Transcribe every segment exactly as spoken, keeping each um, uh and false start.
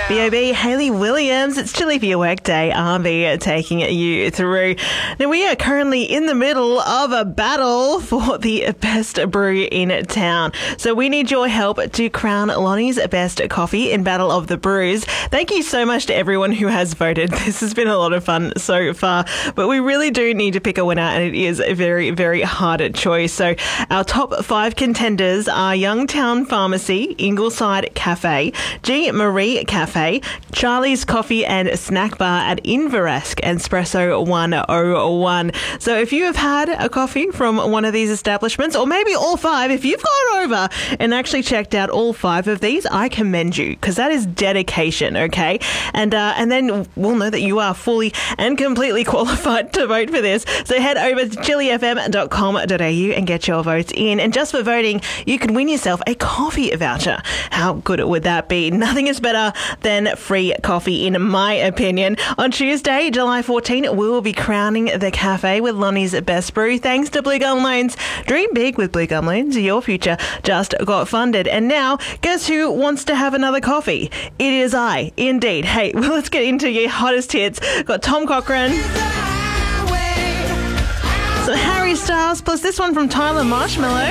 B O B, Hayley Williams. It's Chilly for your workday. R B taking you through. Now, we are currently in the middle of a battle for the best brew in town. So we need your help to crown Lonnie's best coffee in Battle of the Brews. Thank you so much to everyone who has voted. This has been a lot of fun so far, but we really do need to pick a winner, and it is a very, very hard choice. So our top five contenders are Youngtown Pharmacy, Ingleside Cafe, G. Marie Cafe, Charlie's Coffee and Snack Bar at Inverasque and Espresso one oh one. So if you have had a coffee from one of these establishments, or maybe all five, if you've gone over and actually checked out all five of these, I commend you, because that is dedication, okay? And uh, and then we'll know that you are fully and completely qualified to vote for this. So head over to chilly f m dot com dot a u and get your votes in. And just for voting, you can win yourself a coffee voucher. How good would that be? Nothing is better than free coffee, in my opinion. On Tuesday, July fourteenth, we will be crowning the cafe with Lonnie's best brew, thanks to Blue Gum Loans. Dream big with Blue Gum Loans. Your future just got funded. And now, guess who wants to have another coffee? It is I, indeed. Hey, well, let's get into your hottest hits. Got Tom Cochrane, some Harry Styles, plus this one from Tyler Marshmallow.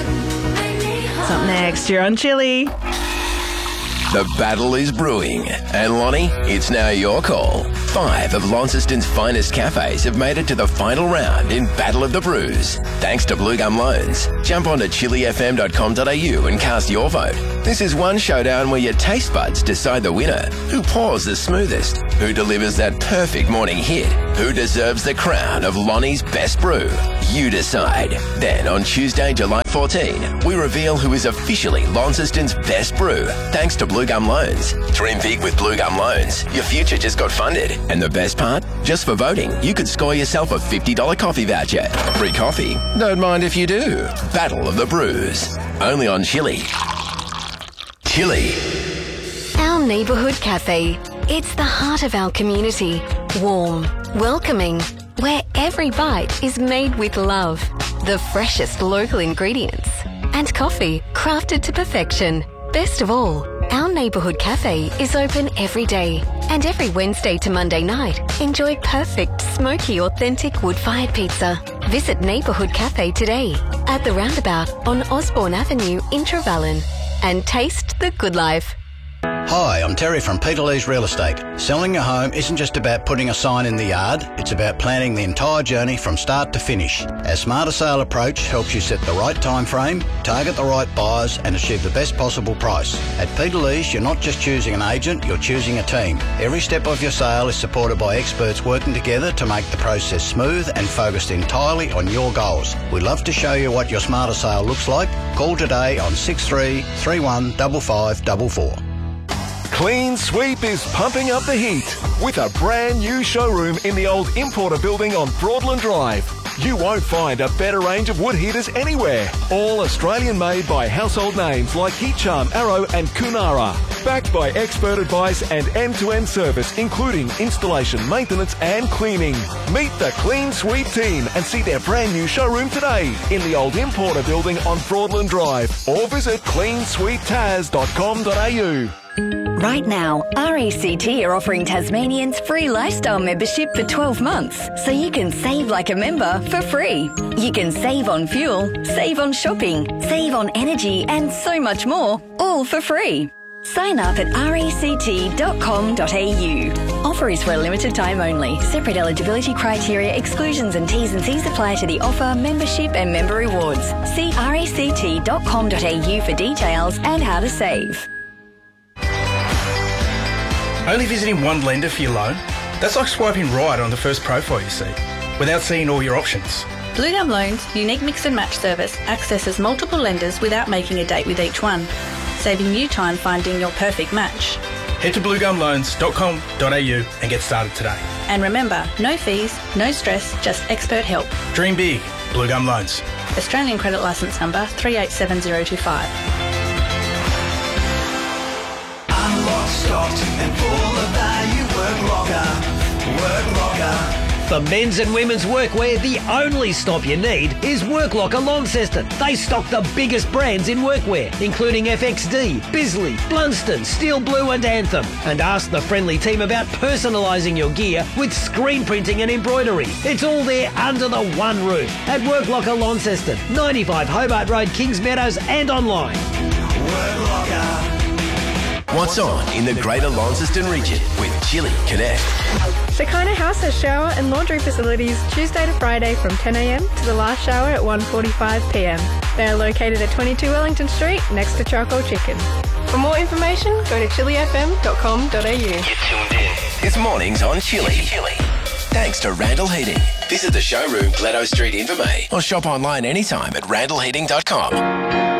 What's up next? You're on Chilly. The battle is brewing. And Lonnie, it's now your call. Five of Launceston's finest cafes have made it to the final round in Battle of the Brews. Thanks to Blue Gum Loans. Jump on to chilly f m dot com dot a u and cast your vote. This is one showdown where your taste buds decide the winner. Who pours the smoothest? Who delivers that perfect morning hit? Who deserves the crown of Lonnie's best brew? You decide. Then on Tuesday, July fourteenth, we reveal who is officially Launceston's best brew, thanks to Blue Gum Loans. Dream big with Blue Gum Loans. Your future just got funded. And the best part? Just for voting, you could score yourself a fifty dollars coffee voucher. Free coffee? Don't mind if you do. Battle of the Brews. Only on Chilly. Chilly. Our neighbourhood cafe. It's the heart of our community. Warm, welcoming, where every bite is made with love. The freshest local ingredients. And coffee crafted to perfection. Best of all, our neighbourhood cafe is open every day. And every Wednesday to Monday night, enjoy perfect, smoky, authentic wood-fired pizza. Visit Neighbourhood Cafe today at the roundabout on Osborne Avenue in Trevellyn and taste the good life. Hi, I'm Terry from Peter Lee's Real Estate. Selling a home isn't just about putting a sign in the yard, it's about planning the entire journey from start to finish. Our Smarter Sale approach helps you set the right time frame, target the right buyers and achieve the best possible price. At Peter Lee's, you're not just choosing an agent, you're choosing a team. Every step of your sale is supported by experts working together to make the process smooth and focused entirely on your goals. We'd love to show you what your Smarter Sale looks like. Call today on six three three one five five four four. Clean Sweep is pumping up the heat with a brand new showroom in the old Importer building on Broadland Drive. You won't find a better range of wood heaters anywhere. All Australian made by household names like Heat Charm, Arrow and Kunara. Backed by expert advice and end-to-end service, including installation, maintenance and cleaning. Meet the Clean Sweep team and see their brand new showroom today in the old Importer building on Broadland Drive, or visit clean sweep taz dot com dot a u. Right now, R A C T are offering Tasmanians free lifestyle membership for twelve months, so you can save like a member for free. You can save on fuel, save on shopping, save on energy and so much more, all for free. Sign up at r a c t dot com dot a u. Offer is for a limited time only. Separate eligibility criteria, exclusions and T's and C's apply to the offer, membership and member rewards. See r a c t dot com dot a u for details and how to save. Only visiting one lender for your loan? That's like swiping right on the first profile you see, without seeing all your options. Blue Gum Loans' unique mix and match service accesses multiple lenders without making a date with each one, saving you time finding your perfect match. Head to blue gum loans dot com dot a u and get started today. And remember, no fees, no stress, just expert help. Dream big. Blue Gum Loans. Australian Credit Licence Number three eight seven zero two five. Stocked and full of value. Work longer, work longer. For men's and women's workwear, the only stop you need is Worklocker Launceston. They stock the biggest brands in workwear, including F X D, Bisley, Blunston, Steel Blue and Anthem. And ask the friendly team about personalising your gear with screen printing and embroidery. It's all there under the one roof at Worklocker Launceston, ninety-five Hobart Road, Kings Meadows, and online. Worklocker. What's on in the Greater Launceston region with Chili Connect? Shekinah House has shower and laundry facilities Tuesday to Friday from ten a m to the last shower at one forty-five p m. They are located at twenty-two Wellington Street next to Charcoal Chicken. For more information, go to chili f m dot com dot a u. You're tuned in. It's mornings on Chili. Chili. Thanks to Randall Heating. Visit the showroom, Gladdo Street, Invermay, or shop online anytime at randall heating dot com.